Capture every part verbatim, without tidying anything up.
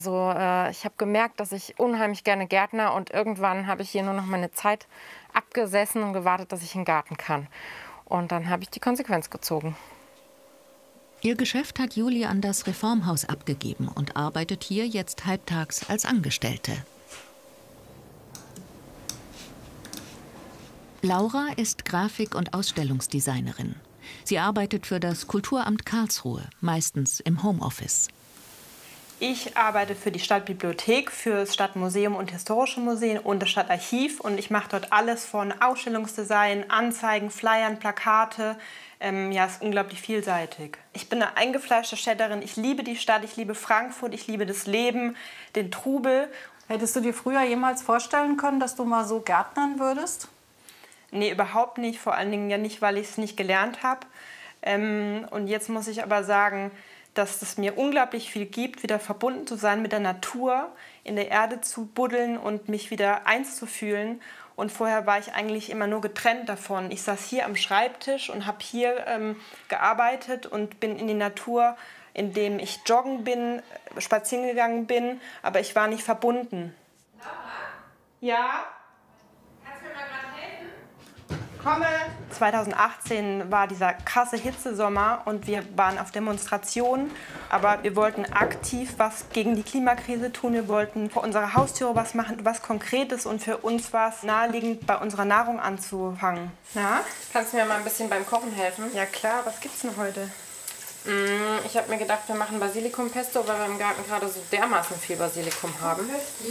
So, äh, ich habe gemerkt, dass ich unheimlich gerne Gärtner und irgendwann habe ich hier nur noch meine Zeit abgesessen und gewartet, dass ich in den Garten kann. Und dann habe ich die Konsequenz gezogen. Ihr Geschäft hat Juli an das Reformhaus abgegeben und arbeitet hier jetzt halbtags als Angestellte. Laura ist Grafik- und Ausstellungsdesignerin. Sie arbeitet für das Kulturamt Karlsruhe, meistens im Homeoffice. Ich arbeite für die Stadtbibliothek, für das Stadtmuseum und historische Museen und das Stadtarchiv. Und ich mache dort alles von Ausstellungsdesign, Anzeigen, Flyern, Plakate. Ähm, ja, es ist unglaublich vielseitig. Ich bin eine eingefleischte Städterin. Ich liebe die Stadt, ich liebe Frankfurt, ich liebe das Leben, den Trubel. Hättest du dir früher jemals vorstellen können, dass du mal so gärtnern würdest? Nee, überhaupt nicht. Vor allen Dingen ja nicht, weil ich es nicht gelernt habe. Ähm, und jetzt muss ich aber sagen, dass es mir unglaublich viel gibt, wieder verbunden zu sein mit der Natur, in der Erde zu buddeln und mich wieder eins zu fühlen. Und vorher war ich eigentlich immer nur getrennt davon. Ich saß hier am Schreibtisch und habe hier ähm, gearbeitet und bin in die Natur, indem ich joggen bin, spazieren gegangen bin, aber ich war nicht verbunden. Laura? Ja? Kannst du mir mal gerade helfen? Komme. zweitausendachtzehn war dieser krasse Hitzesommer und wir waren auf Demonstrationen. Aber wir wollten aktiv was gegen die Klimakrise tun. Wir wollten vor unserer Haustüre was machen, was Konkretes. Und für uns war es naheliegend, bei unserer Nahrung anzufangen. Na? Kannst du mir mal ein bisschen beim Kochen helfen? Ja klar, was gibt's denn heute? Mm, ich habe mir gedacht, wir machen Basilikumpesto, weil wir im Garten gerade so dermaßen viel Basilikum haben.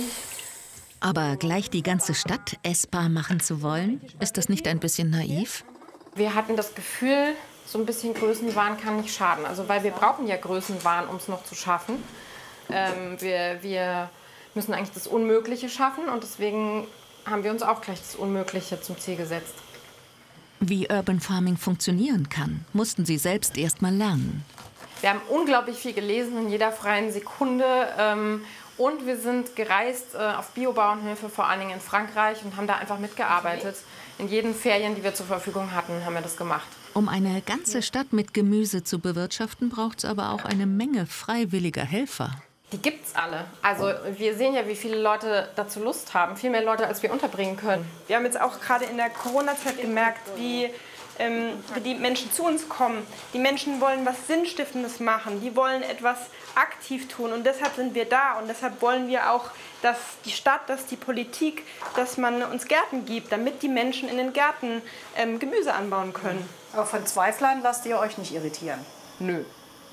Aber gleich die ganze Stadt essbar machen zu wollen, ist das nicht ein bisschen naiv? Wir hatten das Gefühl, so ein bisschen Größenwahn kann nicht schaden. Also weil wir brauchen ja Größenwahn, um es noch zu schaffen. Ähm, wir, wir müssen eigentlich das Unmögliche schaffen und deswegen haben wir uns auch gleich das Unmögliche zum Ziel gesetzt. Wie Urban Farming funktionieren kann, mussten sie selbst erst mal lernen. Wir haben unglaublich viel gelesen in jeder freien Sekunde. Ähm, Und wir sind gereist äh, auf Biobauernhöfe, vor allen Dingen in Frankreich, und haben da einfach mitgearbeitet. In jeden Ferien, die wir zur Verfügung hatten, haben wir das gemacht. Um eine ganze Stadt mit Gemüse zu bewirtschaften, braucht es aber auch eine Menge freiwilliger Helfer. Die gibt's alle. Also wir sehen ja, wie viele Leute dazu Lust haben. Viel mehr Leute, als wir unterbringen können. Wir haben jetzt auch gerade in der Corona-Zeit gemerkt, wie ähm, wie die Menschen zu uns kommen. Die Menschen wollen was Sinnstiftendes machen, die wollen etwas aktiv tun und deshalb sind wir da und deshalb wollen wir auch, dass die Stadt, dass die Politik, dass man uns Gärten gibt, damit die Menschen in den Gärten ähm, Gemüse anbauen können. Aber von Zweiflern lasst ihr euch nicht irritieren? Nö.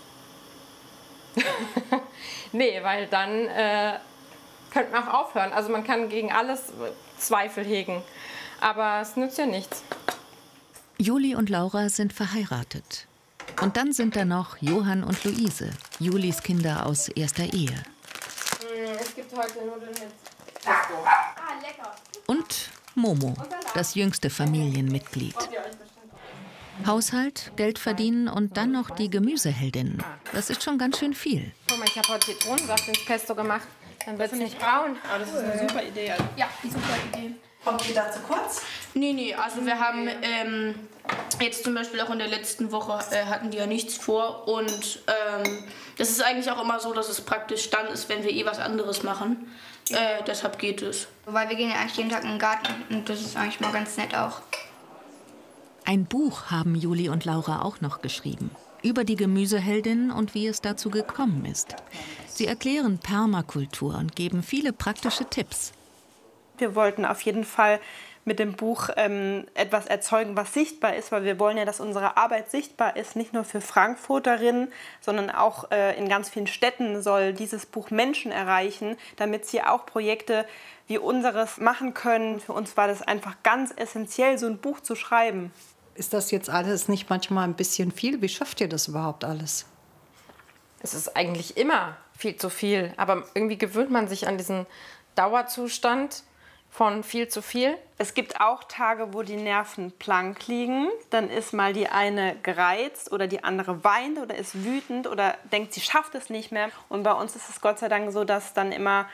Nee, weil dann äh, könnte man auch aufhören. Also man kann gegen alles Zweifel hegen, aber es nützt ja nichts. Juli und Laura sind verheiratet. Und dann sind da noch Johann und Luise, Julis Kinder aus erster Ehe. Es gibt heute Nudeln mit Pesto. Ah, lecker. Und Momo, das jüngste Familienmitglied. Haushalt, Geld verdienen und dann noch die Gemüseheldin. Das ist schon ganz schön viel. Guck mal, ich habe heute Zitronensaft ins Pesto gemacht. Dann wird es nicht braun. Aber das ist eine super Idee. Ja, super Idee. Kommt ihr da zu kurz? Nee, nee, also wir haben ähm, jetzt zum Beispiel auch in der letzten Woche äh, hatten die ja nichts vor und ähm, das ist eigentlich auch immer so, dass es praktisch dann ist, wenn wir eh was anderes machen. Äh, deshalb geht es. Weil wir gehen ja eigentlich jeden Tag in den Garten und das ist eigentlich mal ganz nett auch. Ein Buch haben Juli und Laura auch noch geschrieben. Über die Gemüseheldin und wie es dazu gekommen ist. Sie erklären Permakultur und geben viele praktische Tipps. Wir wollten auf jeden Fall mit dem Buch ähm, etwas erzeugen, was sichtbar ist, weil wir wollen ja, dass unsere Arbeit sichtbar ist, nicht nur für Frankfurterinnen, sondern auch äh, in ganz vielen Städten soll dieses Buch Menschen erreichen, damit sie auch Projekte wie unseres machen können. Für uns war das einfach ganz essentiell, so ein Buch zu schreiben. Ist das jetzt alles nicht manchmal ein bisschen viel? Wie schafft ihr das überhaupt alles? Es ist eigentlich immer viel zu viel, aber irgendwie gewöhnt man sich an diesen Dauerzustand von viel zu viel. Es gibt auch Tage, wo die Nerven blank liegen. Dann ist mal die eine gereizt oder die andere weint oder ist wütend oder denkt, sie schafft es nicht mehr. Und bei uns ist es Gott sei Dank so, dass dann immer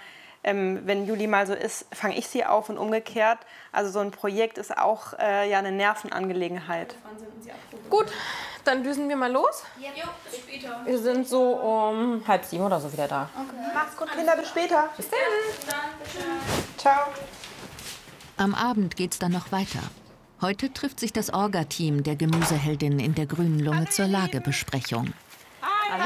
Ähm, wenn Juli mal so ist, fange ich sie auf und umgekehrt. Also so ein Projekt ist auch äh, ja eine Nervenangelegenheit. Gut, dann düsen wir mal los. Ja, bis später. Wir sind so um halb sieben oder so wieder da. Okay. Macht's gut, Kinder, bis später. Bis dann. Ciao. Am Abend geht's dann noch weiter. Heute trifft sich das Orga-Team der Gemüseheldin in der Grünen Lunge zur Lagebesprechung. Hallo.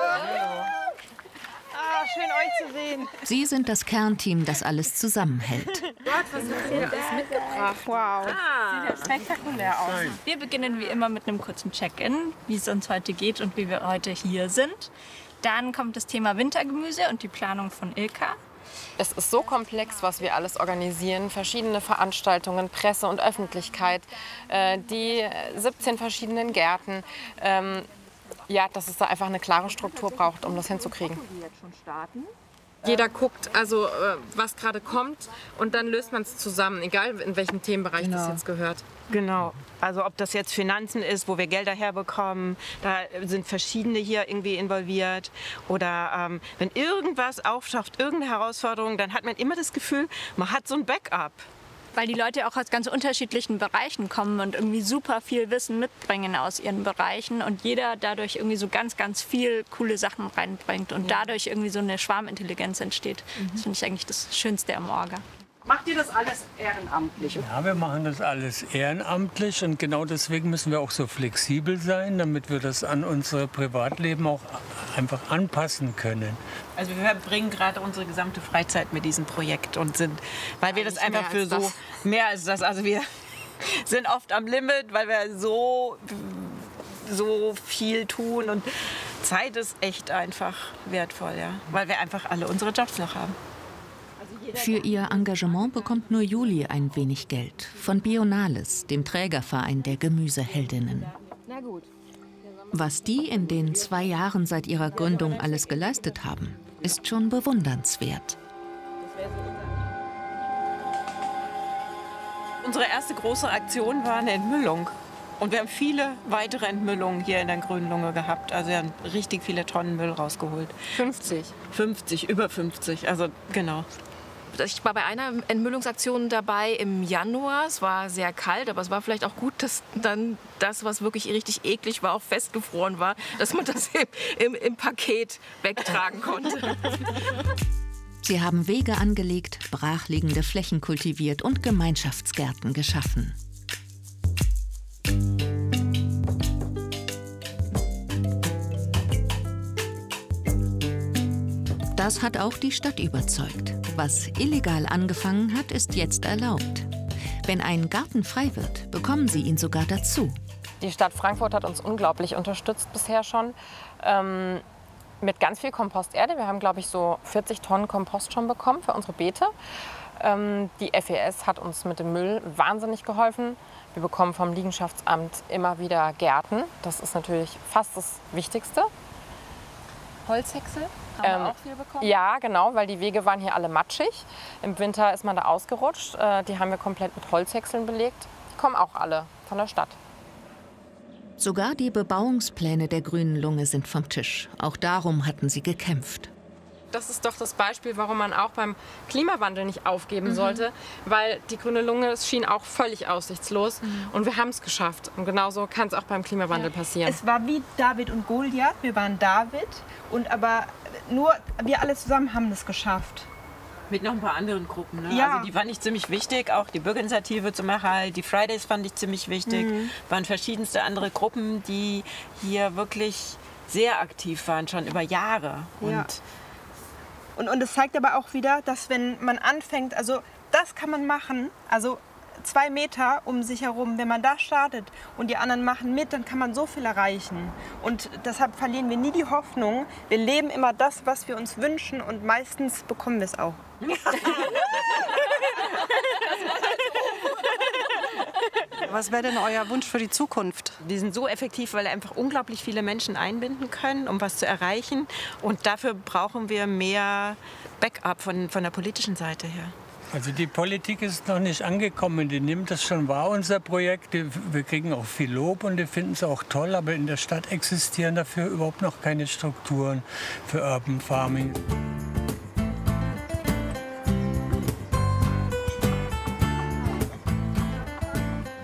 Ah, schön euch zu sehen. Sie sind das Kernteam, das alles zusammenhält. Was habt ihr alles mitgebracht? Wow. Ah, sieht spektakulär aus. Wir beginnen wie immer mit einem kurzen Check-in, wie es uns heute geht und wie wir heute hier sind. Dann kommt das Thema Wintergemüse und die Planung von Ilka. Es ist so komplex, was wir alles organisieren. Verschiedene Veranstaltungen, Presse und Öffentlichkeit, äh, die siebzehn verschiedenen Gärten. Ähm, ja, dass es da einfach eine klare Struktur braucht, um das hinzukriegen. Jeder guckt, also, äh, was gerade kommt, und dann löst man es zusammen, egal in welchem Themenbereich Genau. das jetzt gehört. Genau. Also ob das jetzt Finanzen ist, wo wir Gelder herbekommen, da sind verschiedene hier irgendwie involviert. Oder ähm, wenn irgendwas auftaucht, irgendeine Herausforderung, dann hat man immer das Gefühl, man hat so ein Backup. Weil die Leute auch aus ganz unterschiedlichen Bereichen kommen und irgendwie super viel Wissen mitbringen aus ihren Bereichen und jeder dadurch irgendwie so ganz, ganz viel coole Sachen reinbringt und dadurch irgendwie so eine Schwarmintelligenz entsteht. Das finde ich eigentlich das Schönste am Orga. Macht ihr das alles ehrenamtlich? Ja, wir machen das alles ehrenamtlich und genau deswegen müssen wir auch so flexibel sein, damit wir das an unser Privatleben auch einfach anpassen können. Also wir verbringen gerade unsere gesamte Freizeit mit diesem Projekt und sind, weil wir das einfach für so mehr als das, also wir sind oft am Limit, weil wir so so viel tun und Zeit ist echt einfach wertvoll, ja, weil wir einfach alle unsere Jobs noch haben. Für ihr Engagement bekommt nur Juli ein wenig Geld von Bionales, dem Trägerverein der Gemüseheldinnen. Was die in den zwei Jahren seit ihrer Gründung alles geleistet haben, ist schon bewundernswert. Unsere erste große Aktion war eine Entmüllung. Und wir haben viele weitere Entmüllungen hier in der Grünen Lunge gehabt. Also wir haben richtig viele Tonnen Müll rausgeholt. fünfzig. fünfzig, über fünfzig, also genau. Ich war bei einer Entmüllungsaktion dabei im Januar. Es war sehr kalt, aber es war vielleicht auch gut, dass dann das, was wirklich richtig eklig war, auch festgefroren war, dass man das im, im, im Paket wegtragen konnte. Sie haben Wege angelegt, brachliegende Flächen kultiviert und Gemeinschaftsgärten geschaffen. Das hat auch die Stadt überzeugt. Was illegal angefangen hat, ist jetzt erlaubt. Wenn ein Garten frei wird, bekommen sie ihn sogar dazu. Die Stadt Frankfurt hat uns unglaublich unterstützt bisher schon. Ähm, mit ganz viel Komposterde. Wir haben, glaube ich, so vierzig Tonnen Kompost schon bekommen für unsere Beete. Ähm, die F E S hat uns mit dem Müll wahnsinnig geholfen. Wir bekommen vom Liegenschaftsamt immer wieder Gärten. Das ist natürlich fast das Wichtigste. Holzhäcksel haben ähm, wir auch viel bekommen? Ja, genau, weil die Wege waren hier alle matschig. Im Winter ist man da ausgerutscht. Äh, die haben wir komplett mit Holzhäckseln belegt. Die kommen auch alle von der Stadt. Sogar die Bebauungspläne der Grünen Lunge sind vom Tisch. Auch darum hatten sie gekämpft. Das ist doch das Beispiel, warum man auch beim Klimawandel nicht aufgeben Mhm. sollte. Weil die Grüne Lunge, es schien auch völlig aussichtslos. Mhm. Und wir haben es geschafft. Und genauso kann es auch beim Klimawandel Ja. passieren. Es war wie David und Goliath. Wir waren David. Und aber nur wir alle zusammen haben das geschafft. Mit noch ein paar anderen Gruppen. Ne? Ja. Also die fand ich ziemlich wichtig, auch die Bürgerinitiative zum Erhalt, die Fridays fand ich ziemlich wichtig. Mhm. Waren verschiedenste andere Gruppen, die hier wirklich sehr aktiv waren, schon über Jahre. Ja. Und Und, und es zeigt aber auch wieder, dass wenn man anfängt, also das kann man machen, also zwei Meter um sich herum, wenn man da startet und die anderen machen mit, dann kann man so viel erreichen. Und deshalb verlieren wir nie die Hoffnung. Wir leben immer das, was wir uns wünschen und meistens bekommen wir es auch. Was wäre denn euer Wunsch für die Zukunft? Die sind so effektiv, weil einfach unglaublich viele Menschen einbinden können, um was zu erreichen. Und dafür brauchen wir mehr Backup von, von der politischen Seite her. Also die Politik ist noch nicht angekommen, die nimmt das schon wahr, unser Projekt. Die, wir kriegen auch viel Lob und die finden es auch toll, aber in der Stadt existieren dafür überhaupt noch keine Strukturen für Urban Farming.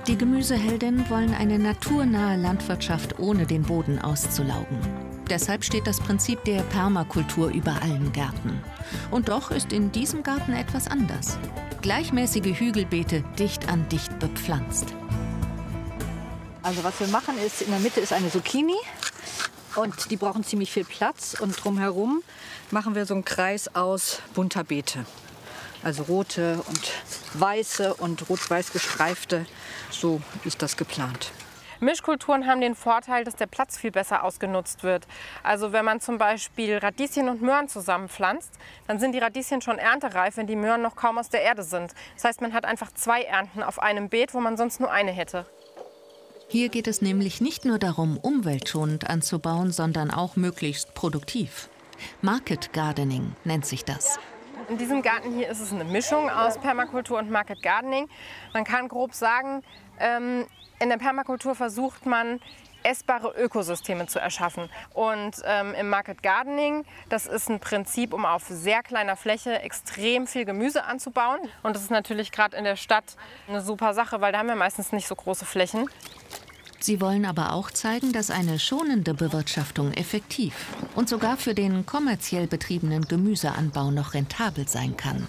Die Gemüseheldinnen wollen eine naturnahe Landwirtschaft ohne den Boden auszulaugen. Deshalb steht das Prinzip der Permakultur über allen Gärten. Und doch ist in diesem Garten etwas anders. Gleichmäßige Hügelbeete dicht an dicht bepflanzt. Also was wir machen ist, in der Mitte ist eine Zucchini und die brauchen ziemlich viel Platz. Und drumherum machen wir so einen Kreis aus bunter Beete. Also rote und weiße und rot-weiß gestreifte, so ist das geplant. Mischkulturen haben den Vorteil, dass der Platz viel besser ausgenutzt wird. Also wenn man zum Beispiel Radieschen und Möhren zusammenpflanzt, dann sind die Radieschen schon erntereif, wenn die Möhren noch kaum aus der Erde sind. Das heißt, man hat einfach zwei Ernten auf einem Beet, wo man sonst nur eine hätte. Hier geht es nämlich nicht nur darum, umweltschonend anzubauen, sondern auch möglichst produktiv. Market Gardening nennt sich das. In diesem Garten hier ist es eine Mischung aus Permakultur und Market Gardening. Man kann grob sagen, ähm, in der Permakultur versucht man, essbare Ökosysteme zu erschaffen. Und ähm, im Market Gardening, das ist ein Prinzip, um auf sehr kleiner Fläche extrem viel Gemüse anzubauen. Und das ist natürlich gerade in der Stadt eine super Sache, weil da haben wir meistens nicht so große Flächen. Sie wollen aber auch zeigen, dass eine schonende Bewirtschaftung effektiv und sogar für den kommerziell betriebenen Gemüseanbau noch rentabel sein kann.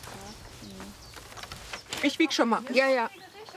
Ich wiege schon mal. Ja, ja.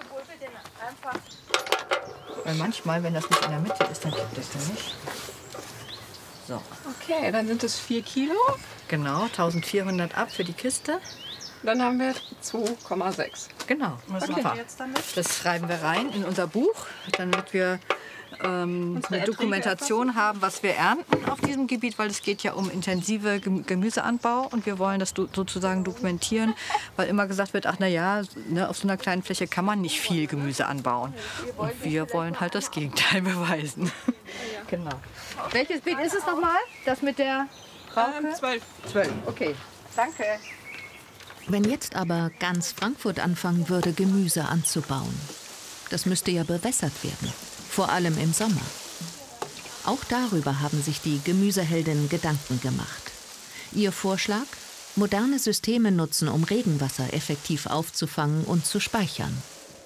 Weil manchmal, wenn das nicht in der Mitte ist, dann gibt es das nicht. So. Okay, dann sind es vier Kilo. Genau, eintausendvierhundert ab für die Kiste. Dann haben wir zwei Komma sechs. Genau, Was super. machen wir jetzt damit? Das schreiben wir rein in unser Buch, damit wir ähm, eine Dokumentation haben, was wir ernten auf diesem Gebiet, weil es geht ja um intensive Gemüseanbau und wir wollen das sozusagen dokumentieren, weil immer gesagt wird, ach na ja, ne, auf so einer kleinen Fläche kann man nicht viel Gemüse anbauen. Und wir wollen halt das Gegenteil beweisen. Genau. Welches Beet ist es nochmal? Das mit der Rauke? Ähm, zwölf. Zwölf, okay. Danke. Wenn jetzt aber ganz Frankfurt anfangen würde, Gemüse anzubauen, das müsste ja bewässert werden, vor allem im Sommer. Auch darüber haben sich die Gemüseheldinnen Gedanken gemacht. Ihr Vorschlag? Moderne Systeme nutzen, um Regenwasser effektiv aufzufangen und zu speichern.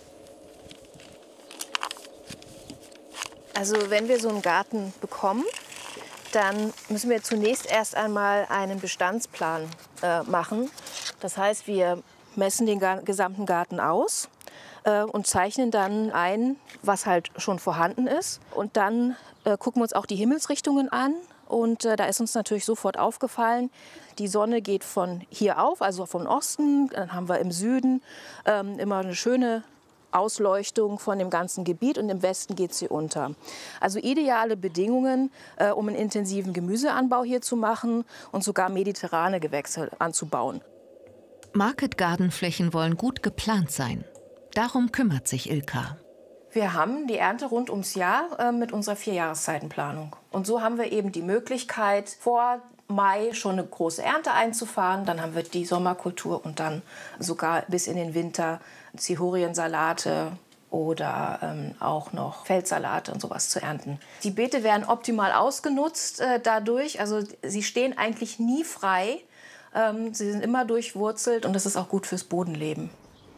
Also wenn wir so einen Garten bekommen, dann müssen wir zunächst erst einmal einen Bestandsplan äh, machen. Das heißt, wir messen den ga- gesamten Garten aus äh, und zeichnen dann ein, was halt schon vorhanden ist. Und dann äh, gucken wir uns auch die Himmelsrichtungen an. Und äh, da ist uns natürlich sofort aufgefallen, die Sonne geht von hier auf, also von Osten. Dann haben wir im Süden ähm, immer eine schöne Ausleuchtung von dem ganzen Gebiet und im Westen geht sie unter. Also ideale Bedingungen, äh, um einen intensiven Gemüseanbau hier zu machen und sogar mediterrane Gewächse anzubauen. Market Garden Flächen wollen gut geplant sein. Darum kümmert sich Ilka. Wir haben die Ernte rund ums Jahr äh, mit unserer Vierjahreszeitenplanung. Und so haben wir eben die Möglichkeit, vor Mai schon eine große Ernte einzufahren. Dann haben wir die Sommerkultur und dann sogar bis in den Winter Zihoriensalate oder ähm, auch noch Feldsalate und sowas zu ernten. Die Beete werden optimal ausgenutzt äh, dadurch. Also sie stehen eigentlich nie frei. Ähm, sie sind immer durchwurzelt und das ist auch gut fürs Bodenleben.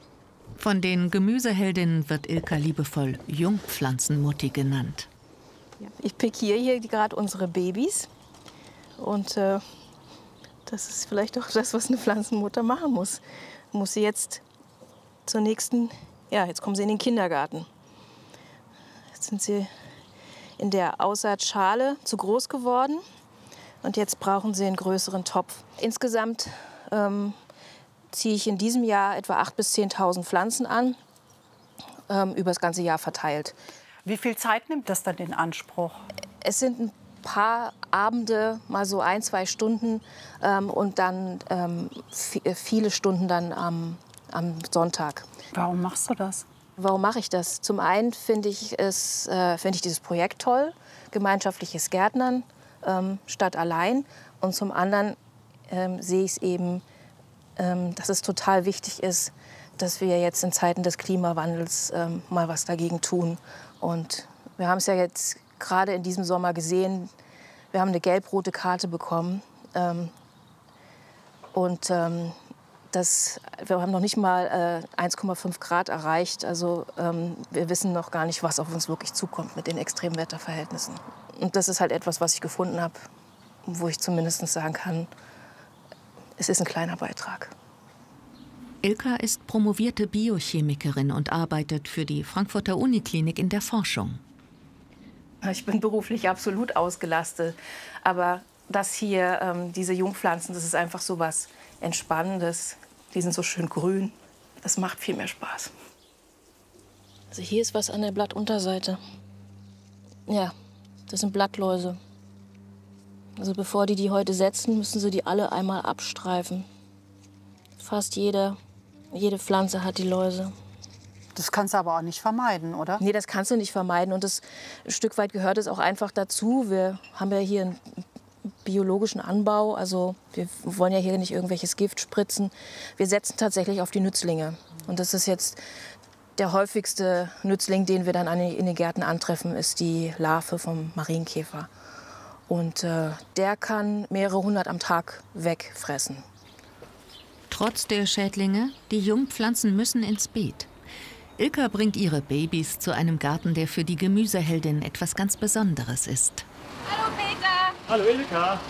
Von den Gemüseheldinnen wird Ilka liebevoll Jungpflanzenmutti genannt. Ich pikiere hier gerade unsere Babys. Und äh, das ist vielleicht auch das, was eine Pflanzenmutter machen muss. Muss sie jetzt zur nächsten, ja, jetzt kommen sie in den Kindergarten. Jetzt sind sie in der Aussaatschale zu groß geworden und jetzt brauchen sie einen größeren Topf. Insgesamt ähm, ziehe ich in diesem Jahr etwa achttausend bis zehntausend Pflanzen an, ähm, über das ganze Jahr verteilt. Wie viel Zeit nimmt das dann in Anspruch? Es sind ein paar Abende, mal so ein, zwei Stunden ähm, und dann ähm, viele Stunden dann am, am Sonntag. Warum machst du das? Warum mache ich das? Zum einen finde ich, es, äh, find ich dieses Projekt toll, gemeinschaftliches Gärtnern ähm, statt allein. Und zum anderen ähm, sehe ich es eben, ähm, dass es total wichtig ist, dass wir jetzt in Zeiten des Klimawandels ähm, mal was dagegen tun. Und wir haben es ja jetzt gerade in diesem Sommer gesehen, wir haben eine gelb-rote Karte bekommen. Ähm, und ähm, das, wir haben noch nicht mal äh, eins Komma fünf Grad erreicht. Also ähm, wir wissen noch gar nicht, was auf uns wirklich zukommt mit den Extremwetterverhältnissen. Und das ist halt etwas, was ich gefunden habe, wo ich zumindest sagen kann, es ist ein kleiner Beitrag. Ilka ist promovierte Biochemikerin und arbeitet für die Frankfurter Uniklinik in der Forschung. Ich bin beruflich absolut ausgelastet, aber das hier, ähm, diese Jungpflanzen, das ist einfach so was Entspannendes. Die sind so schön grün. Das macht viel mehr Spaß. Also hier ist was an der Blattunterseite. Ja, das sind Blattläuse. Also bevor die die heute setzen, müssen sie die alle einmal abstreifen. Fast jede, jede Pflanze hat die Läuse. Das kannst du aber auch nicht vermeiden, oder? Nee, das kannst du nicht vermeiden. Und das, ein Stück weit gehört es auch einfach dazu. Wir haben ja hier einen biologischen Anbau. Also wir wollen ja hier nicht irgendwelches Gift spritzen. Wir setzen tatsächlich auf die Nützlinge. Und das ist jetzt der häufigste Nützling, den wir dann in den Gärten antreffen, ist die Larve vom Marienkäfer. Und äh, der kann mehrere hundert am Tag wegfressen. Trotz der Schädlinge, die Jungpflanzen müssen ins Beet. Ilka bringt ihre Babys zu einem Garten, der für die Gemüseheldin etwas ganz Besonderes ist. Hallo Peter! Hallo Ilka!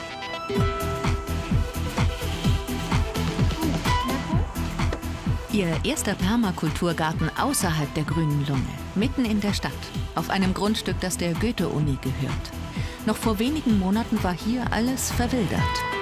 Ihr erster Permakulturgarten außerhalb der grünen Lunge, mitten in der Stadt, auf einem Grundstück, das der Goethe-Uni gehört. Noch vor wenigen Monaten war hier alles verwildert.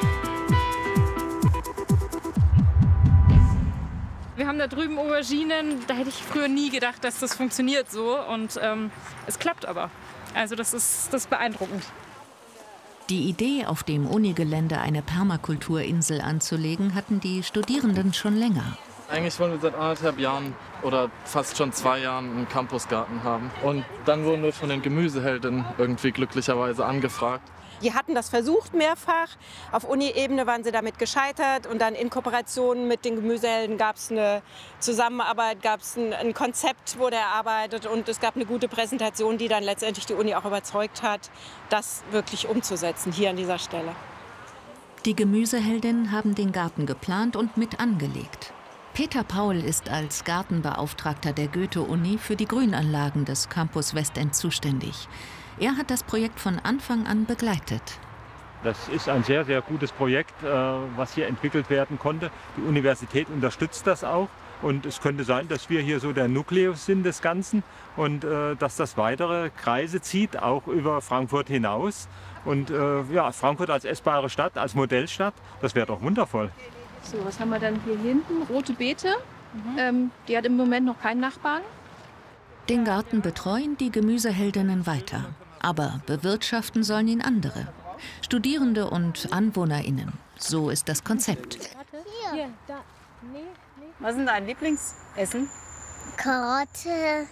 Wir haben da drüben Auberginen, da hätte ich früher nie gedacht, dass das funktioniert so. Und ähm, es klappt aber. Also das ist, das ist beeindruckend. Die Idee, auf dem Unigelände eine Permakulturinsel anzulegen, hatten die Studierenden schon länger. Eigentlich wollen wir seit anderthalb Jahren oder fast schon zwei Jahren einen Campusgarten haben. Und dann wurden wir von den Gemüseheldinnen irgendwie glücklicherweise angefragt. Die hatten das versucht mehrfach. Auf Uni-Ebene waren sie damit gescheitert. Und dann in Kooperation mit den Gemüsehelden gab es eine Zusammenarbeit, gab es ein, ein Konzept, wurde erarbeitet. Und es gab eine gute Präsentation, die dann letztendlich die Uni auch überzeugt hat, das wirklich umzusetzen hier an dieser Stelle. Die Gemüseheldinnen haben den Garten geplant und mit angelegt. Peter Paul ist als Gartenbeauftragter der Goethe-Uni für die Grünanlagen des Campus Westend zuständig. Er hat das Projekt von Anfang an begleitet. Das ist ein sehr, sehr gutes Projekt, was hier entwickelt werden konnte. Die Universität unterstützt das auch. Und es könnte sein, dass wir hier so der Nukleus sind des Ganzen und dass das weitere Kreise zieht, auch über Frankfurt hinaus. Und ja, Frankfurt als essbare Stadt, als Modellstadt, das wäre doch wundervoll. So, was haben wir dann hier hinten? Rote Beete. Mhm. Ähm, die hat im Moment noch keinen Nachbarn. Den Garten betreuen die Gemüseheldinnen weiter. Aber bewirtschaften sollen ihn andere. Studierende und AnwohnerInnen. So ist das Konzept. Hier, da. Nee, nee. Was ist denn dein Lieblingsessen? Karotte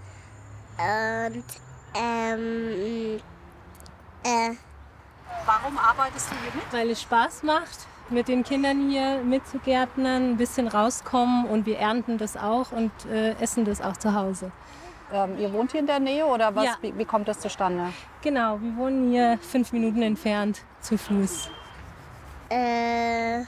und ähm, äh. Warum arbeitest du hier mit? Weil es Spaß macht, mit den Kindern hier mitzugärtnern, ein bisschen rauskommen und wir ernten das auch und äh, essen das auch zu Hause. Ähm, ihr wohnt hier in der Nähe oder was? Ja. Wie, wie kommt das zustande? Genau, wir wohnen hier fünf Minuten entfernt zu Fuß. Äh,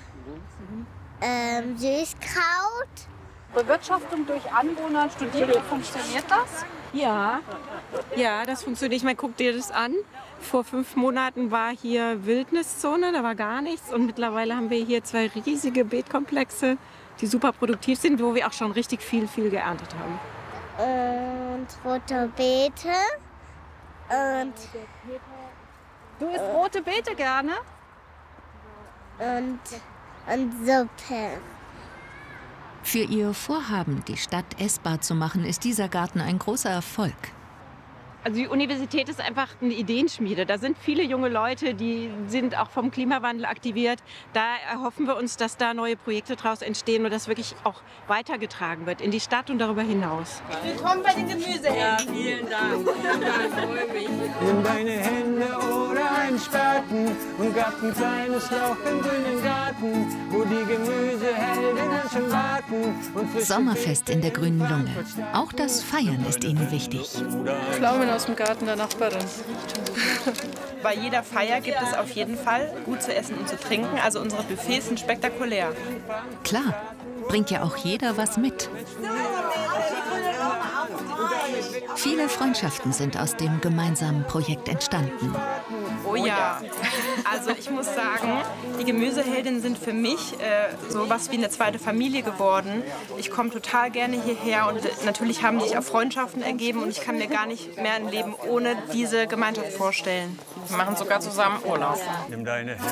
ähm, Süßkraut. Bewirtschaftung durch Anwohner, Studierende, funktioniert das? Ja, ja, das funktioniert. Ich meine, guck dir das an. Vor fünf Monaten war hier Wildniszone, da war gar nichts. Und mittlerweile haben wir hier zwei riesige Beetkomplexe, die super produktiv sind, wo wir auch schon richtig viel, viel geerntet haben. Und rote Beete. Und du isst rote Beete gerne? Und, und Suppe. Für ihr Vorhaben, die Stadt essbar zu machen, ist dieser Garten ein großer Erfolg. Also die Universität ist einfach eine Ideenschmiede. Da sind viele junge Leute, die sind auch vom Klimawandel aktiviert. Da erhoffen wir uns, dass da neue Projekte daraus entstehen und das wirklich auch weitergetragen wird in die Stadt und darüber hinaus. Willkommen bei den Gemüsehelden. Ja, vielen Dank. Ich freue mich. Nimm deine Hände oder einen Spaten und gab ein kleines Loch im grünen Garten, wo die Gemüseheldinnen schon warten. Und Sommerfest in der grünen Lunge. Auch das Feiern ist ihnen wichtig. Pflaumen aus dem Garten der Nachbarin. bei jeder Feier gibt es auf jeden Fall gut zu essen und zu trinken. Also unsere Buffets sind spektakulär. Klar, bringt ja auch jeder was mit. Viele Freundschaften sind aus dem gemeinsamen Projekt entstanden. Oh ja, also ich muss sagen, die Gemüseheldinnen sind für mich äh, so was wie eine zweite Familie geworden. Ich komme total gerne hierher und natürlich haben sich auch Freundschaften ergeben und ich kann mir gar nicht mehr ein Leben ohne diese Gemeinschaft vorstellen. Wir machen sogar zusammen Urlaub. Nimm deine Hände